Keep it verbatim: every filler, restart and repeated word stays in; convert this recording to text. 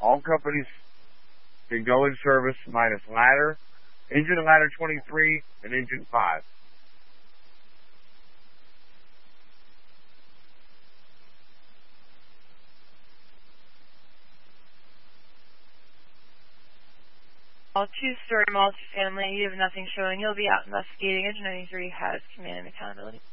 All companies can go in service minus ladder, engine and ladder twenty-three, and engine five. All two-story multifamily, you have nothing showing. You'll be out investigating. Engine ninety-three has command and accountability.